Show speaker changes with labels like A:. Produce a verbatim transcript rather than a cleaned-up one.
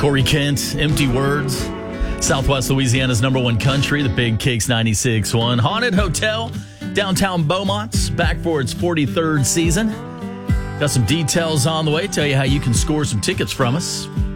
A: Corey Kent, Empty Words. Southwest Louisiana's number one country, the Big Kicks ninety-six point one. Haunted Hotel, downtown Beaumont's back for its forty-third season. Got some details on the way. Tell you how you can score some tickets from us.